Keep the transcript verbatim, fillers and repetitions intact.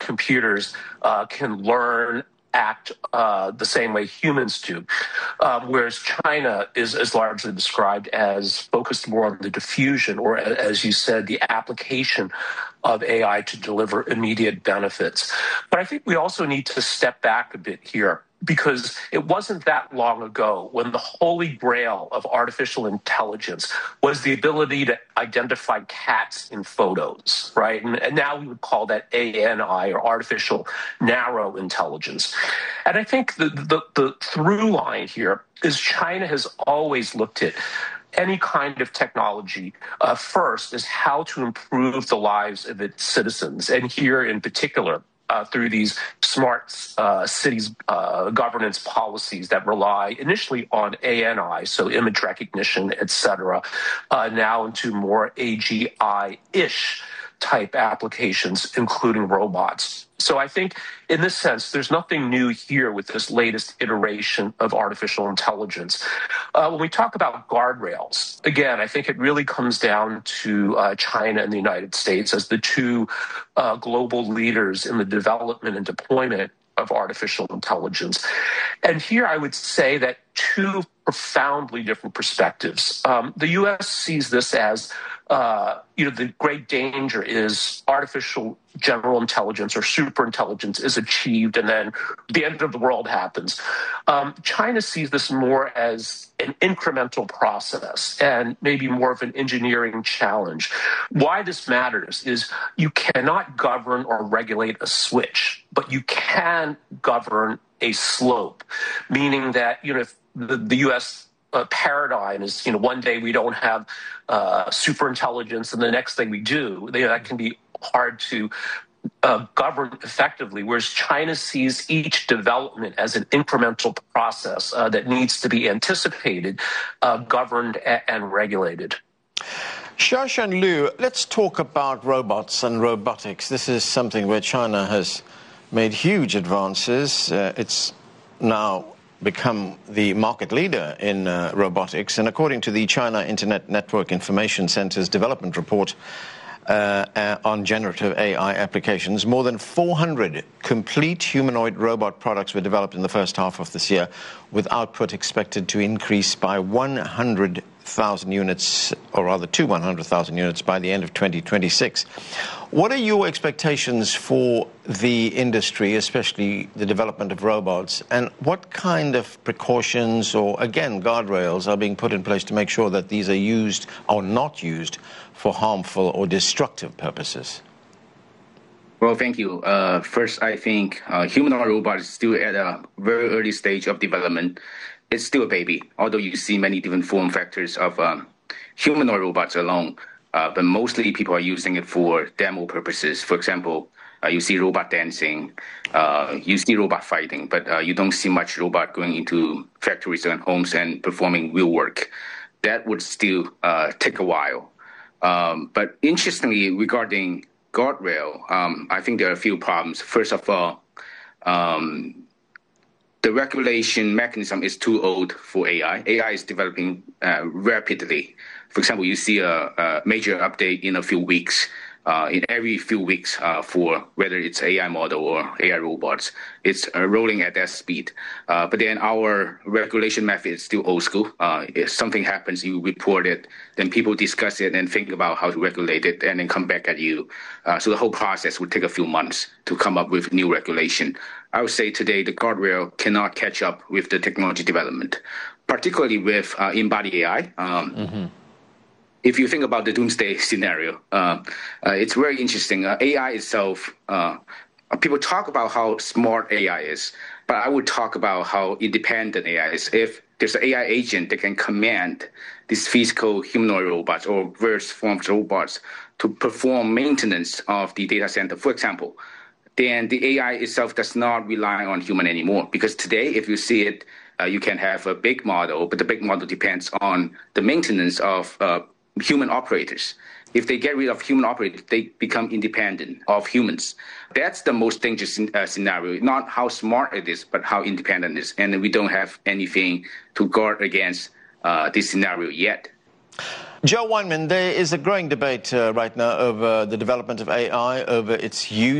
computers uh, can learn, act uh, the same way humans do, um, whereas China is, is largely described as focused more on the diffusion, or as you said, the application of A I to deliver immediate benefits. But I think we also need to step back a bit here, because it wasn't that long ago when the holy grail of artificial intelligence was the ability to identify cats in photos, right? And, and now we would call that A N I, or artificial narrow intelligence. And I think the, the, the through line here is China has always looked at any kind of technology uh, first is how to improve the lives of its citizens. And here in particular, Uh, through these smart uh, cities uh, governance policies that rely initially on A N I, so image recognition, et cetera, uh, now into more A G I-ish type applications, including robots. So I think in this sense, there's nothing new here with this latest iteration of artificial intelligence. Uh, when we talk about guardrails, again, I think it really comes down to uh, China and the United States as the two uh, global leaders in the development and deployment of artificial intelligence. And here I would say that two profoundly different perspectives. Um, the U S sees this as, uh, you know, the great danger is artificial general intelligence or superintelligence is achieved and then the end of the world happens. Um, China sees this more as an incremental process and maybe more of an engineering challenge. Why this matters is you cannot govern or regulate a switch, but you can govern a slope, meaning that, you know, if the, the U S uh, paradigm is, you know, one day we don't have uh, superintelligence and the next thing we do, you know, that can be hard to uh, govern effectively, whereas China sees each development as an incremental process uh, that needs to be anticipated, uh, governed, a- and regulated. Xiaoshen Liu, let's talk about robots and robotics. This is something where China has made huge advances. Uh, it's now become the market leader in uh, robotics. And according to the China Internet Network Information Center's development report uh, uh, on generative A I applications, more than four hundred complete humanoid robot products were developed in the first half of this year, with output expected to increase by one hundred thousand units, or rather to one hundred thousand units by the end of twenty twenty-six. What are your expectations for the industry, especially the development of robots, and what kind of precautions or, again, guardrails are being put in place to make sure that these are used or not used for harmful or destructive purposes? Well, thank you. Uh, first, I think uh, humanoid robot is still at a very early stage of development. It's still a baby, although you see many different form factors of um, humanoid robots alone. Uh, but mostly people are using it for demo purposes. For example, uh, you see robot dancing, uh, you see robot fighting, but uh, you don't see much robot going into factories and homes and performing real work. That would still uh, take a while. Um, but interestingly, regarding guardrail, um, I think there are a few problems. First of all, um, the regulation mechanism is too old for A I. A I is developing uh, rapidly. For example, you see a, a major update in a few weeks, uh, in every few weeks uh, for whether it's A I model or A I robots. It's uh, rolling at that speed. Uh, but then our regulation method is still old school. Uh, if something happens, you report it, then people discuss it and think about how to regulate it and then come back at you. Uh, so the whole process would take a few months to come up with new regulation. I would say today the guardrail cannot catch up with the technology development, particularly with uh, embodied A I. Um, mm-hmm. If you think about the doomsday scenario, uh, uh, it's very interesting. Uh, A I itself, uh, people talk about how smart A I is, but I would talk about how independent A I is. If there's an A I agent that can command these physical humanoid robots or various forms of robots to perform maintenance of the data center, for example, then the A I itself does not rely on human anymore. Because today, if you see it, uh, you can have a big model, but the big model depends on the maintenance of uh, human operators. If they get rid of human operators, they become independent of humans. That's the most dangerous uh, scenario, not how smart it is, but how independent it is. And we don't have anything to guard against uh, this scenario yet. Joe Weinmann, there is a growing debate uh, right now over the development of A I, over its use.